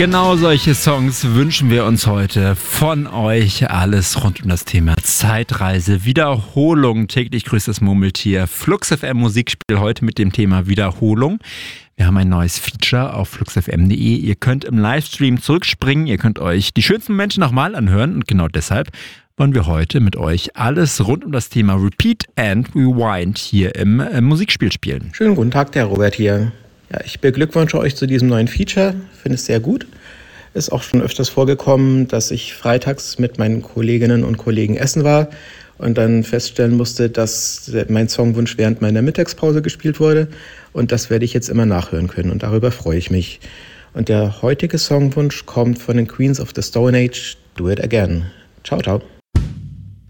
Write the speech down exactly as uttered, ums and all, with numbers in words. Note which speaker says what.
Speaker 1: Genau solche Songs wünschen wir uns heute von euch. Alles rund um das Thema Zeitreise, Wiederholung. Täglich grüßt das Murmeltier. Flux F M Musikspiel heute mit dem Thema Wiederholung. Wir haben ein neues Feature auf flux f m punkt d e. Ihr könnt im Livestream zurückspringen. Ihr könnt euch die schönsten Momente nochmal anhören. Und genau deshalb wollen wir heute mit euch alles rund um das Thema Repeat and Rewind hier im äh, Musikspiel spielen.
Speaker 2: Schönen guten Tag, der Robert hier. Ja, ich beglückwünsche euch zu diesem neuen Feature. Finde es sehr gut. Ist auch schon öfters vorgekommen, dass ich freitags mit meinen Kolleginnen und Kollegen essen war und dann feststellen musste, dass mein Songwunsch während meiner Mittagspause gespielt wurde. Und das werde ich jetzt immer nachhören können und darüber freue ich mich. Und der heutige Songwunsch kommt von den Queens of the Stone Age, Do It Again. Ciao, ciao.